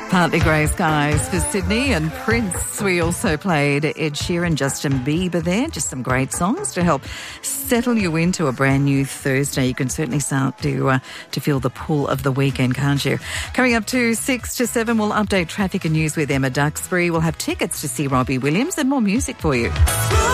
Partly grey skies for Sydney and Prince. We also played Ed Sheeran, Justin Bieber there. Just some great songs to help settle you into a brand new Thursday. You can certainly start to feel the pull of the weekend, can't you? Coming up to 6 to 7, we'll update traffic and news with Emma Duxbury. We'll have tickets to see Robbie Williams and more music for you.